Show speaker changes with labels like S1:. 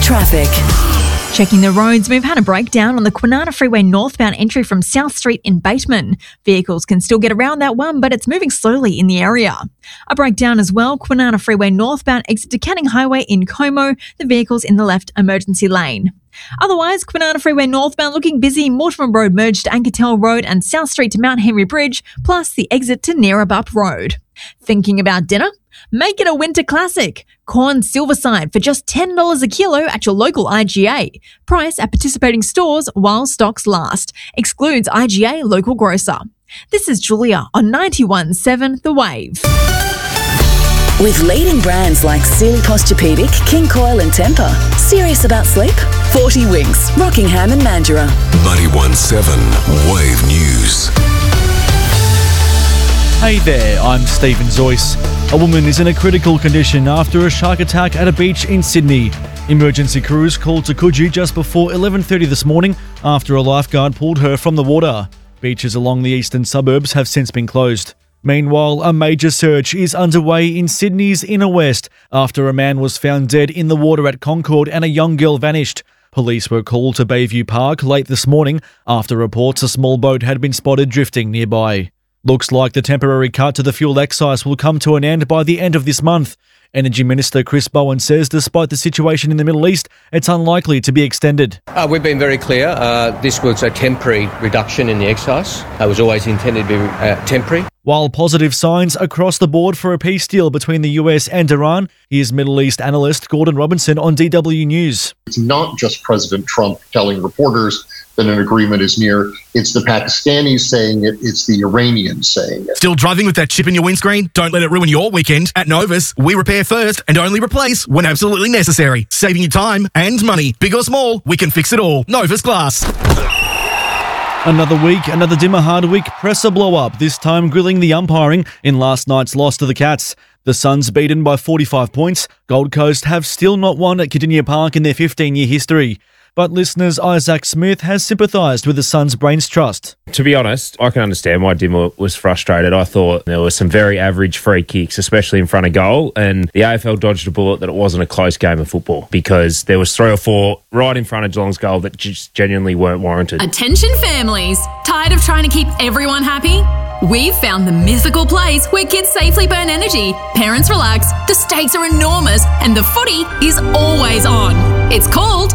S1: traffic.
S2: Checking the roads, we've had a breakdown on the Kwinana Freeway northbound entry from South Street in Bateman. Vehicles can still get around that one, but it's moving slowly in the area. A breakdown as well, Kwinana Freeway northbound exit to Canning Highway in Como, the vehicle's in the left emergency lane. Otherwise, Kwinana Freeway northbound looking busy, Mortimer Road merged to Ankertel Road and South Street to Mount Henry Bridge, plus the exit to Neerabup Road. Thinking about dinner? Make it a winter classic. Corn Silverside for just $10 a kilo at your local IGA. Price at participating stores while stocks last. Excludes IGA local grocer. This is Julia on 91.7 The Wave.
S1: With leading brands like Sealy Posturepedic, King Coil and Tempur. Serious about sleep? 40 Winks, Rockingham and Mandurah.
S3: 91.7 Wave News.
S4: Hey there, I'm Stephen Zoyce. A woman is in a critical condition after a shark attack at a beach in Sydney. Emergency crews called to Coogee just before 11:30 this morning after a lifeguard pulled her from the water. Beaches along the eastern suburbs have since been closed. Meanwhile, a major search is underway in Sydney's inner west after a man was found dead in the water at Concord and a young girl vanished. Police were called to Bayview Park late this morning after reports a small boat had been spotted drifting nearby. Looks like the temporary cut to the fuel excise will come to an end by the end of this month. Energy Minister Chris Bowen says despite the situation in the Middle East, it's unlikely to be extended.
S5: We've been very clear. This was a temporary reduction in the excise. It was always intended to be temporary.
S4: While positive signs across the board for a peace deal between the US and Iran, here's Middle East analyst Gordon Robinson on DW News.
S6: It's not just President Trump telling reporters that an agreement is near. It's the Pakistanis saying it. It's the Iranians saying it.
S7: Still driving with that chip in your windscreen? Don't let it ruin your weekend. At Novus, we repair first and only replace when absolutely necessary. Saving you time and money. Big or small, we can fix it all. Novus Glass.
S4: Another week, another Dimmer Hardwick presser blow-up, this time grilling the umpiring in last night's loss to the Cats. The Suns beaten by 45 points. Gold Coast have still not won at Cardinia Park in their 15-year history. But listeners, Isaac Smith has sympathised with the Suns' brains trust.
S8: To be honest, I can understand why Dimmer was frustrated. I thought there were some very average free kicks, especially in front of goal, and the AFL dodged a bullet that it wasn't a close game of football because there was 3 or 4 right in front of Geelong's goal that just genuinely weren't warranted.
S9: Attention families! Tired of trying to keep everyone happy? We've found the mythical place where kids safely burn energy, parents relax, the stakes are enormous, and the footy is always on. It's called